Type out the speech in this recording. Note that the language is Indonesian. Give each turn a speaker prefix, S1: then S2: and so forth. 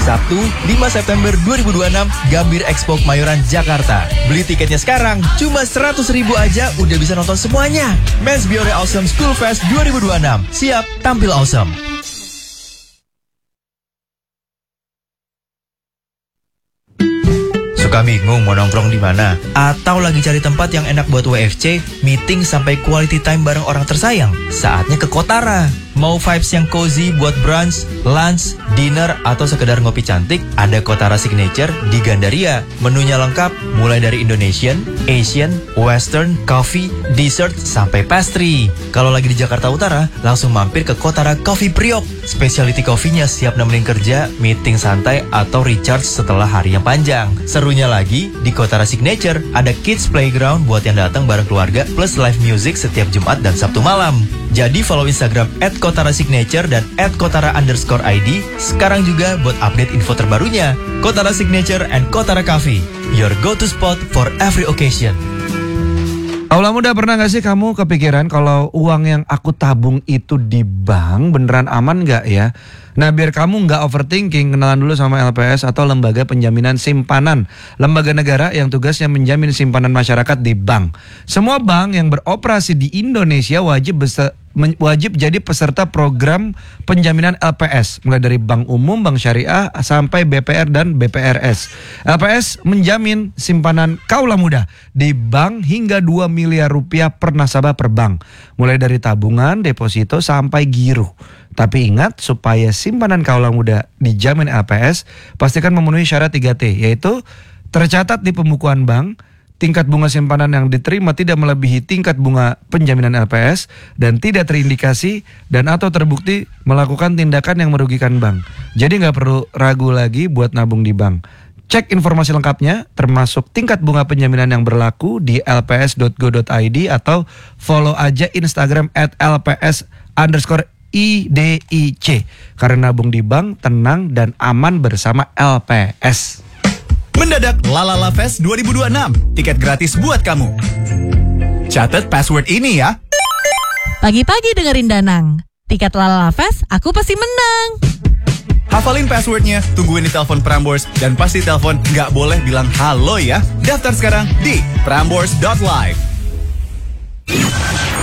S1: Sabtu 5 September 2026, Gambir Expo Kemayoran, Jakarta. Beli tiketnya sekarang, cuma 100.000 aja udah bisa nonton semuanya. Men's Biore Awesome School Fest 2026. Siap tampil awesome. Suka bingung mau nongkrong di mana? Atau lagi cari tempat yang enak buat WFC, meeting sampai quality time bareng orang tersayang? Saatnya ke Kotara. Mau vibes yang cozy buat brunch, lunch, dinner, atau sekedar ngopi cantik? Ada Kotara Signature di Gandaria. Menunya lengkap, mulai dari Indonesian, Asian, Western, coffee, dessert, sampai pastry. Kalau lagi di Jakarta Utara, langsung mampir ke Kotara Coffee Priok. Specialty coffee-nya siap nemenin kerja, meeting santai, atau recharge setelah hari yang panjang. Serunya lagi, di Kotara Signature ada kids playground buat yang datang bareng keluarga, plus live music setiap Jumat dan Sabtu malam. Jadi follow Instagram @KotaraSignature dan @Kotara_ID sekarang juga buat update info terbarunya. Kotara Signature and Kotara Coffee, your go-to spot for every occasion.
S2: Aula muda, pernah gak sih kamu kepikiran kalau uang yang aku tabung itu di bank beneran aman gak ya? Nah, biar kamu gak overthinking, kenalan dulu sama LPS atau Lembaga Penjaminan Simpanan, lembaga negara yang tugasnya menjamin simpanan masyarakat di bank. Semua bank yang beroperasi di Indonesia wajib jadi peserta program penjaminan LPS, mulai dari bank umum, bank syariah, sampai BPR dan BPRS. LPS menjamin simpanan kaula muda di bank hingga 2 miliar rupiah per nasabah per bank, mulai dari tabungan, deposito, sampai giro. Tapi ingat, supaya simpanan kaula muda dijamin LPS, pastikan memenuhi syarat 3T, yaitu tercatat di pembukuan bank, tingkat bunga simpanan yang diterima tidak melebihi tingkat bunga penjaminan LPS, dan tidak terindikasi dan atau terbukti melakukan tindakan yang merugikan bank. Jadi nggak perlu ragu lagi buat nabung di bank. Cek informasi lengkapnya termasuk tingkat bunga penjaminan yang berlaku di lps.go.id atau follow aja Instagram @lps_IDIC. Karena nabung di bank tenang dan aman bersama LPS.
S3: Mendadak Lalala Fest 2026, tiket gratis buat kamu. Catat password ini ya.
S4: Pagi-pagi dengerin Danang. Tiket Lalala Fest, aku pasti menang.
S3: Hafalin passwordnya, tungguin di telepon Prambors, dan pasti telepon nggak boleh bilang halo ya. Daftar sekarang di prambors.live.